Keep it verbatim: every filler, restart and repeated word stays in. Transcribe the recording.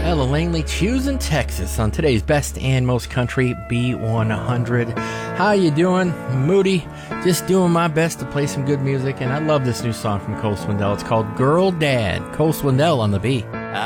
Ella Langley, choosing Texas on today's Best and Most Country B one hundred. How you doing? Moody. Just doing my best to play some good music, and I love this new song from Cole Swindell. It's called Girl Dad. Cole Swindell on the B.